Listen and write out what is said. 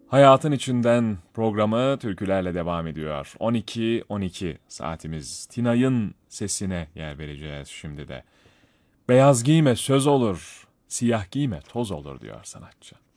Hayatın içinden programı türkülerle devam ediyor. 12:12 saatimiz. Tinay'ın sesine yer vereceğiz şimdi de. Beyaz giyme söz olur, siyah giyme toz olur diyor sanatçı.